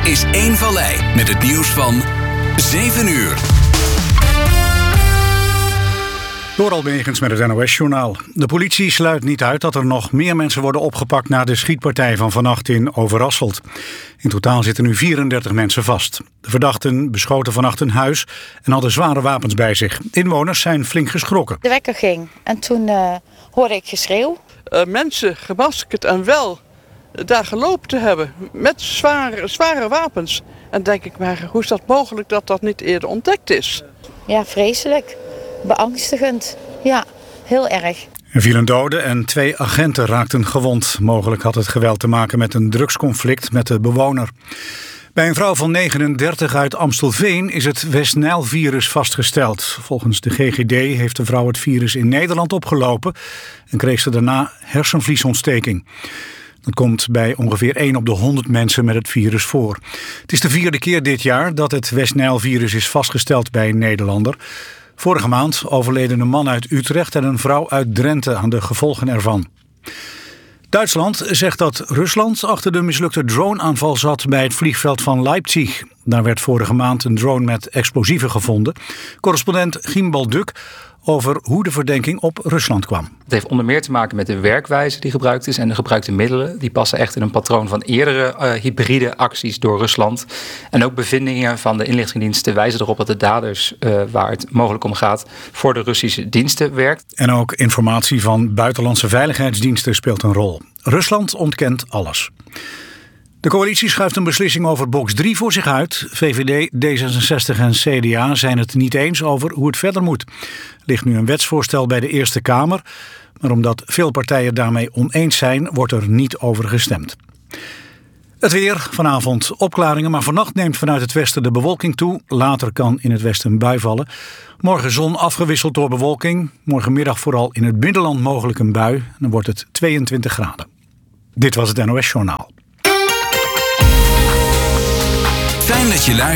is één vallei met het nieuws van 7 uur. Door Almegens met het NOS-journaal. De politie sluit niet uit dat er nog meer mensen worden opgepakt na de schietpartij van vannacht in Overasselt. In totaal zitten nu 34 mensen vast. De verdachten beschoten vannacht een huis en hadden zware wapens bij zich. Inwoners zijn flink geschrokken. De wekker ging en toen hoorde ik geschreeuw. Mensen gemaskerd en wel daar gelopen te hebben met zware wapens. En denk ik, maar hoe is dat mogelijk dat dat niet eerder ontdekt is? Ja, vreselijk. Beangstigend. Ja, heel erg. Er vielen doden en 2 agenten raakten gewond. Mogelijk had het geweld te maken met een drugsconflict met de bewoner. Bij een vrouw van 39 uit Amstelveen is het West-Nijl-virus vastgesteld. Volgens de GGD heeft de vrouw het virus in Nederland opgelopen en kreeg ze daarna hersenvliesontsteking. Dat komt bij ongeveer 1 op de 100 mensen met het virus voor. Het is de 4e keer dit jaar dat het West-Nijl-virus is vastgesteld bij een Nederlander. Vorige maand overleden een man uit Utrecht en een vrouw uit Drenthe aan de gevolgen ervan. Duitsland zegt dat Rusland achter de mislukte droneaanval zat bij het vliegveld van Leipzig. Daar werd vorige maand een drone met explosieven gevonden. Correspondent Gimbal Duk over hoe de verdenking op Rusland kwam. Het heeft onder meer te maken met de werkwijze die gebruikt is en de gebruikte middelen. Die passen echt in een patroon van eerdere hybride acties door Rusland. En ook bevindingen van de inlichtingendiensten wijzen erop dat de daders, waar het mogelijk om gaat, voor de Russische diensten werkt. En ook informatie van buitenlandse veiligheidsdiensten speelt een rol. Rusland ontkent alles. De coalitie schuift een beslissing over box 3 voor zich uit. VVD, D66 en CDA zijn het niet eens over hoe het verder moet. Er ligt nu een wetsvoorstel bij de Eerste Kamer, maar omdat veel partijen daarmee oneens zijn, wordt er niet over gestemd. Het weer, vanavond opklaringen, maar vannacht neemt vanuit het westen de bewolking toe. Later kan in het westen een bui vallen. Morgen zon afgewisseld door bewolking. Morgenmiddag vooral in het binnenland mogelijk een bui. Dan wordt het 22 graden. Dit was het NOS Journaal. Fijn dat je luistert.